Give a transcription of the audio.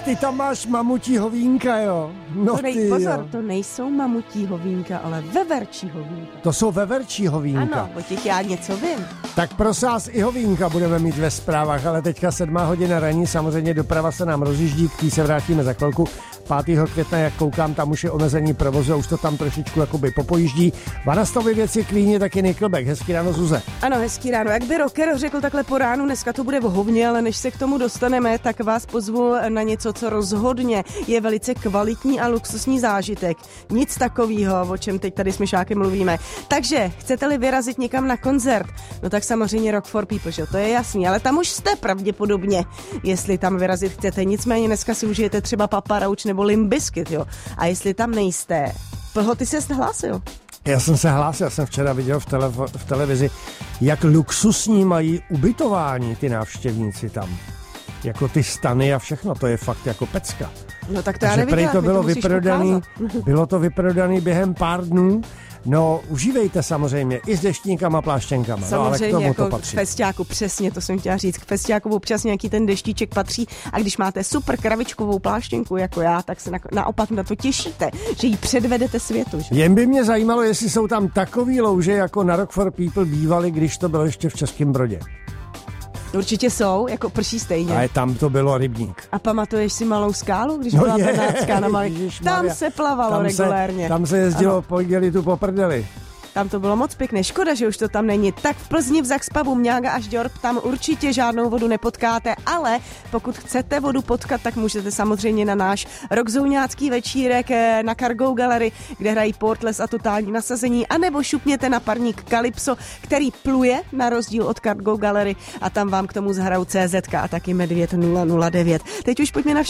ty tam máš mamutí hovínka, jo. No pozor, to nejsou mamutí hovínka, ale veverčí hovínka. To jsou veverčí hovínka. Ano, o těch já něco vím. Tak prosím vás, i hovínka budeme mít ve zprávách, ale teďka 7 hodina ranní, samozřejmě doprava se nám rozjíždí, k tý se vrátíme za chvilku. 5. května, jak koukám, tam už je omezení provozu a už to tam trošičku jakoby popojíždí. Vanastavy věci klíně, taky Nickelback. Hezký ráno, Zuze. Ano, hezký ráno. Jak by rocker řekl takhle po ránu, dneska to bude v hovně, ale než se k tomu dostaneme, tak vás pozvu na něco, co rozhodně je velice kvalitní a luxusní zážitek. Nic takového, o čem teď tady s Myšákem mluvíme. Takže, chcete-li vyrazit někam na koncert, no tak samozřejmě Rock for People, že? To je jasný, ale tam už jste pravděpodobně, jestli tam vyrazit chcete. Nicméně dneska si užijete třeba Papa Roach nebo Limp Bizkit, jo. A jestli tam nejste, Plho, ty jsi se hlásil. Já jsem se hlásil, jsem včera viděl v televizi, jak luxusní mají ubytování ty návštěvníci tam. Jako ty stany a všechno, to je fakt jako pecka. No tak to já neviděla, to bylo to vyprodaný během pár dnů. No, užívejte samozřejmě i s deštníkama, pláštěnkama. Samozřejmě, no, ale k tomu jako to patří. K festiáku, přesně, to jsem chtěla říct. K festiáku občas nějaký ten deštíček patří a když máte super kravičkovou pláštěnku jako já, tak se naopak na to těšíte, že ji předvedete světu. Že? Jen by mě zajímalo, jestli jsou tam takový louže, jako na Rock for People bývaly, když to bylo ještě v Českém Brodě. Určitě jsou, jako prší stejně. Ale tam to bylo rybník. A pamatuješ si Malou Skálu, když byla Benátská na Malý? Tam se plavalo regulérně. Tam se jezdilo po igelitu po prdeli. Tam to bylo moc pěkné, škoda, že už to tam není. Tak v Plzni v Zakspavu, Mňága ažĎorb, tam určitě žádnou vodu nepotkáte, ale pokud chcete vodu potkat, tak můžete samozřejmě na náš rockzouňácký večírek na Cargo Gallery, kde hrají Portless a Totální nasazení, anebo šupněte na parník Calypso, který pluje na rozdíl od Cargo Gallery a tam vám k tomu zhrajou CZK a taky Medvěd 009. Teď už pojďme na